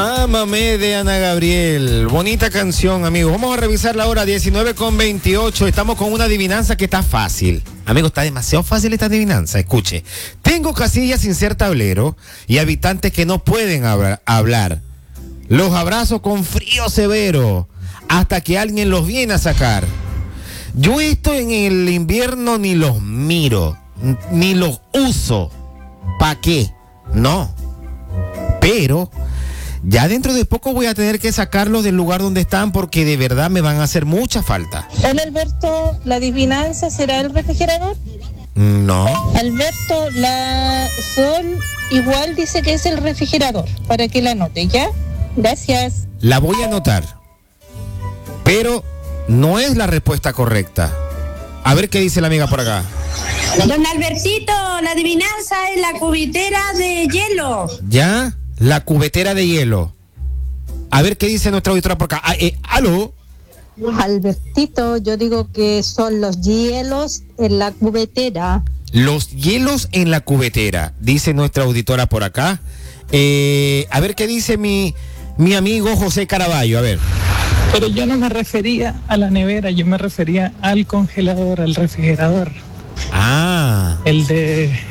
Ámame de Ana Gabriel. Bonita canción, amigos. Vamos a revisar la hora 19:28. Estamos con una adivinanza que está fácil. Amigo, está demasiado fácil esta adivinanza. Escuche. Tengo casillas sin ser tablero y habitantes que no pueden hablar. Los abrazo con frío severo hasta que alguien los viene a sacar. Yo esto en el invierno ni los miro, ni los uso. ¿Para qué? No. Pero ya dentro de poco voy a tener que sacarlos del lugar donde están porque de verdad me van a hacer mucha falta. Hola Alberto, ¿la adivinanza será el refrigerador? No. Alberto, la Sol igual dice que es el refrigerador, para que la anote, ¿ya? Gracias. La voy a anotar, pero no es la respuesta correcta. A ver qué dice la amiga por acá. Don Albertito, la adivinanza es la cubitera de hielo. ¿Ya? La cubetera de hielo. A ver qué dice nuestra auditora por acá. ¿Aló? Albertito, yo digo que son los hielos en la cubetera. Los hielos en la cubetera, dice nuestra auditora por acá. A ver qué dice mi amigo José Caraballo, a ver. Pero yo no me refería a la nevera, yo me refería al congelador, al refrigerador. Ah. El de